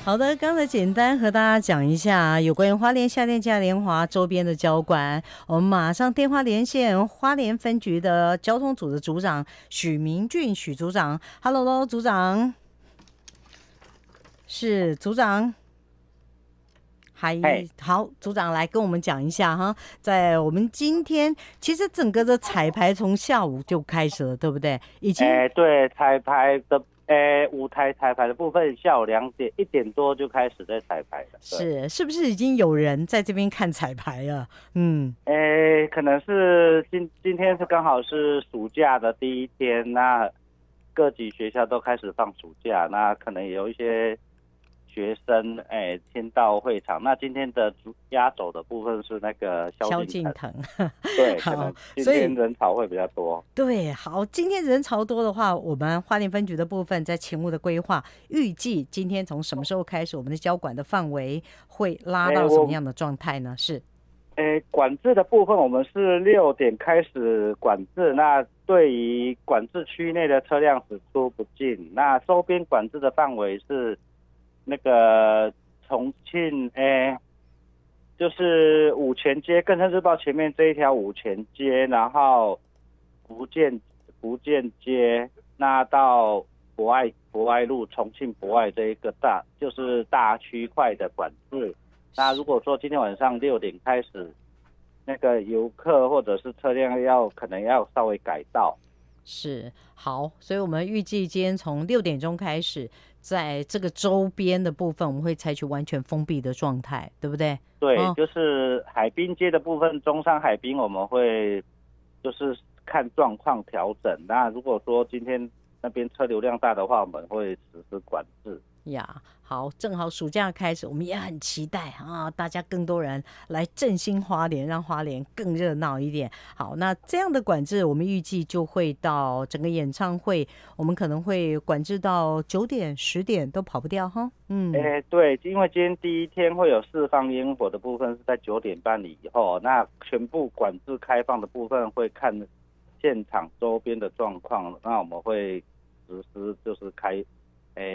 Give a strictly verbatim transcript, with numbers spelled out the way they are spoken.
好的，刚才简单和大家讲一下有关于花莲夏天嘉年华周边的交管，我们马上电话连线花莲分局的交通组的组长许明俊许组长。Hello 喽，组长。是组长。还好，组长来跟我们讲一下哈，在我们今天其实整个的彩排从下午就开始了，对不对？已经哎、对，彩排的哎、舞台彩排的部分，下午两点一点多就开始在彩排了。 是，是不是已经有人在这边看彩排了？嗯， 哎、可能是今今天是刚好是暑假的第一天，那各级学校都开始放暑假，那可能有一些学生哎先到会场。那今天的主压轴的部分是那个萧敬腾，对，可能今天人潮会比较多。 对，好，今天人潮多的话，我们花莲分局的部分在勤务的规划，预计今天从什么时候开始，我们的交管的范围会拉到什么样的状态呢？是， 诶，管制的部分我们是六点开始管制，那对于管制区内的车辆只出不进，那周边管制的范围是那个重庆，诶，就是五权街，更生日报前面这一条五权街，然后福建福建街，那到博爱博爱路重庆博爱这一个大就是大区块的管制。那如果说今天晚上六点开始，那个游客或者是车辆要可能要稍微改道。 是，好，所以我们预计今天从六点钟开始，在这个周边的部分，我们会采取完全封闭的状态，对不对？ 对， 哦、 就是海滨街的部分，中山海滨我们会就是看状况调整。那如果说今天那边车流量大的话，我们会实施管制。 呀，好，正好暑假开始，我们也很期待啊，大家更多人来振兴花莲，让花莲更热闹一点。好，那这样的管制，我们预计就会到整个演唱会，我们可能会管制到九点、十点都跑不掉哈。嗯， 哎、欸，对，因为今天第一天会有释放烟火的部分是在九点半以后，那全部管制开放的部分会看现场周边的状况，那我们会实施就是开